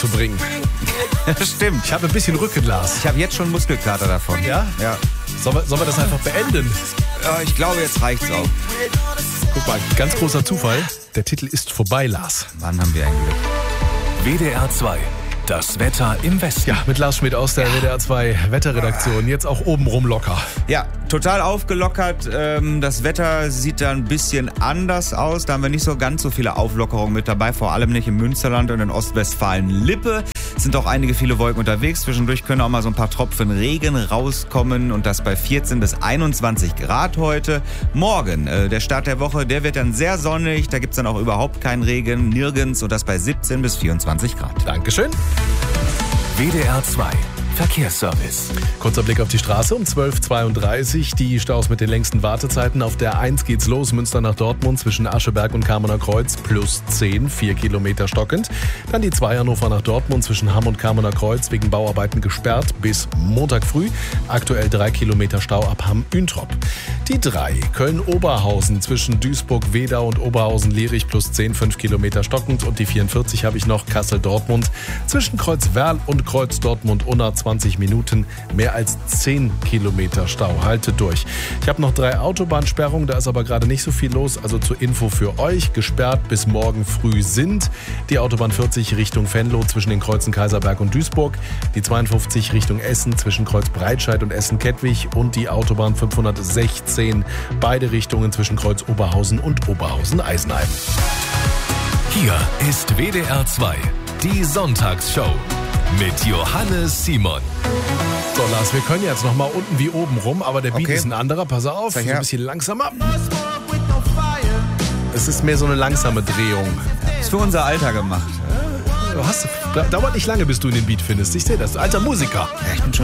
zu bringen. Stimmt. Ich habe ein bisschen Rücken, Lars. Ich habe jetzt schon Muskelkater davon. Ja? Ja. Sollen wir das einfach beenden? Ja, ich glaube, jetzt reicht's auch. Guck mal, ganz großer Zufall. Der Titel ist vorbei, Lars. Wann haben wir ein Glück? WDR 2. Das Wetter im Westen. Ja, mit Lars Schmidt aus der WDR 2 Wetterredaktion. Jetzt auch obenrum locker. Ja, total aufgelockert. Das Wetter sieht da ein bisschen anders aus. Da haben wir nicht so ganz so viele Auflockerungen mit dabei. Vor allem nicht im Münsterland und in Ostwestfalen-Lippe. Es sind auch viele Wolken unterwegs. Zwischendurch können auch mal so ein paar Tropfen Regen rauskommen. Und das bei 14 bis 21 Grad heute. Morgen, der Start der Woche, der wird dann sehr sonnig. Da gibt's dann auch überhaupt keinen Regen, nirgends. Und das bei 17 bis 24 Grad. Dankeschön. WDR 2. Verkehrsservice. Kurzer Blick auf die Straße um 12.32 Uhr. Die Staus mit den längsten Wartezeiten. Auf der 1 geht's los, Münster nach Dortmund zwischen Ascheberg und Kamener Kreuz plus 10, 4 Kilometer stockend. Dann die 2 Hannover nach Dortmund zwischen Hamm und Kamener Kreuz wegen Bauarbeiten gesperrt bis Montag früh. Aktuell 3 Kilometer Stau ab Hamm-Üntrop. Die 3 Köln-Oberhausen zwischen Duisburg-Wedau und Oberhausen-Lierich plus 10, 5 Kilometer stockend. Und die 44 habe ich noch, Kassel-Dortmund zwischen Kreuzwerl und Kreuz-Dortmund-Unna 20 Minuten, mehr als 10 Kilometer Stau. Haltet durch. Ich habe noch 3 Autobahnsperrungen, da ist aber gerade nicht so viel los. Also zur Info für euch, gesperrt bis morgen früh sind die Autobahn 40 Richtung Venlo zwischen den Kreuzen Kaiserberg und Duisburg, die 52 Richtung Essen zwischen Kreuz Breitscheid und Essen-Kettwig und die Autobahn 516, beide Richtungen zwischen Kreuz Oberhausen und Oberhausen-Eisenheim. Hier ist WDR 2. Die Sonntagsshow. Mit Johannes Simon. So, Lars, wir können jetzt noch mal unten wie oben rum, aber der Beat Okay. ist ein anderer. Pass auf, so her. ein bisschen langsamer. Es ist mehr so eine langsame Drehung. Ist für unser Alter gemacht. Dauert nicht lange, bis du in den Beat findest. Ich sehe das. Alter Musiker. Ja, ich bin schon